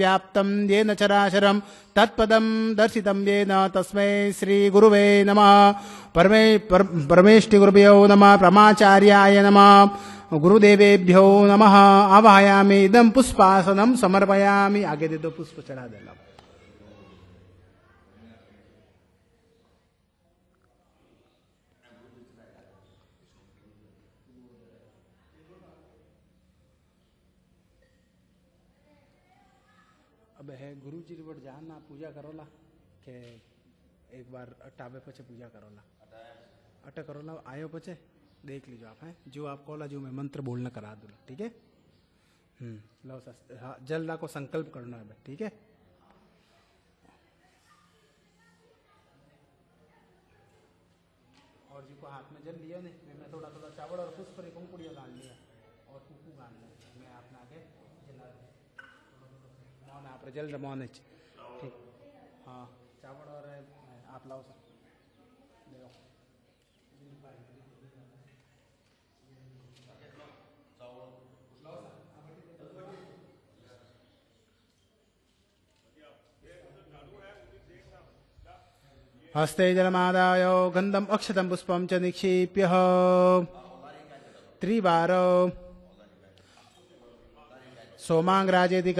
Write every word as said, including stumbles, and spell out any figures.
व्याप्तं येन चराचरं तत्पदं दर्शितं येन तस्मै श्री गुरुवे नमः। परमे पर, परमेष्टि गुरुभ्यो नमः। परमाचार्याय नमः। गुरुदेवेभ्यो नमः। आवाहयामि इदं पुष्पासनं समर्पयामि। आगे दे दो पुष्प चढ़ा देना। अब है गुरु जी वट जाना पूजा करोला के एक बार टाबे पचे पूजा करोला अटे करोला आयो पचे देख लीजिए आप हैं जो आप कोला जो मैं मंत्र बोलना करा दूँ ठीक है। हम्म लो हाँ जल्दा को संकल्प करना है ठीक है। और जी को हाथ में जल लिया नहीं मैं थोड़ा थोड़ा चावल और पुष्प पर कुंकुड़िया गान लिया और कुकू गान लिया मैं अपना आगे जला मौन आप जल्द मौन ठीक हाँ चावल और आप लाओ सर हस्ते जलमादाय गंधम अक्षतम पुष्पम च निक्षिप्य त्रिवार सोमांगराजेति